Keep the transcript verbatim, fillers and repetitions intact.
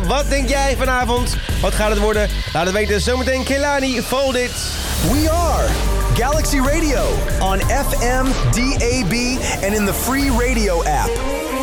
Wat denk jij vanavond? Wat gaat het worden? Laat het weten zometeen. Kehlani, Fold It. We are Galaxy Radio on F M, D A B, and in the free radio app.